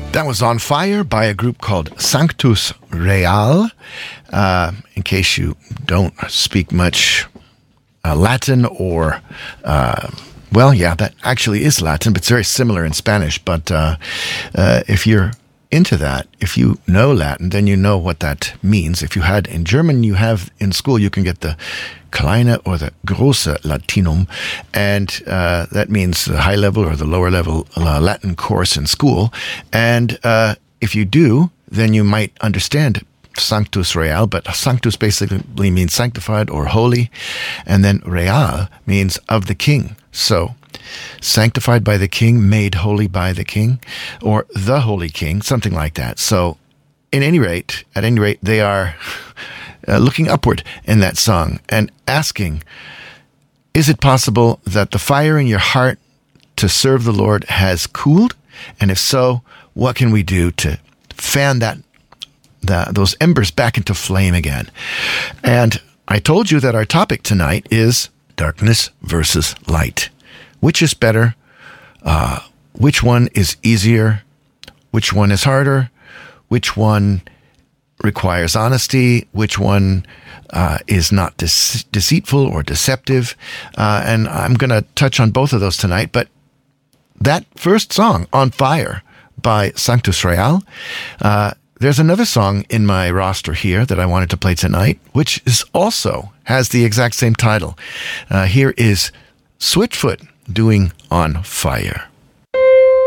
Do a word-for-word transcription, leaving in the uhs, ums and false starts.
That was On Fire by a group called Sanctus Real. Uh, in case you don't speak much uh, Latin or, uh, well, yeah, that actually is Latin, but it's very similar in Spanish. But uh, uh, if you're into that, if you know Latin, then you know what that means. If you had in German, you have in school, you can get the Kleine or the Große Latinum, and uh, that means the high level or the lower level uh, Latin course in school. And uh, if you do, then you might understand Sanctus Real, but Sanctus basically means sanctified or holy, and then Real means of the king. So sanctified by the king, made holy by the king, or the holy king, something like that. So in any rate, at any rate, they are uh, looking upward in that song and asking, is it possible that the fire in your heart to serve the Lord has cooled? And if so, what can we do to fan that the, those embers back into flame again? And I told you that our topic tonight is darkness versus light. Which is better? Uh, which one is easier? Which one is harder? Which one requires honesty? Which one uh, is not de- deceitful or deceptive? Uh, and I'm going to touch on both of those tonight. But that first song, On Fire, by Sanctus Real, uh, there's another song in my roster here that I wanted to play tonight, which is also has the exact same title. Uh, here is Switchfoot doing On Fire.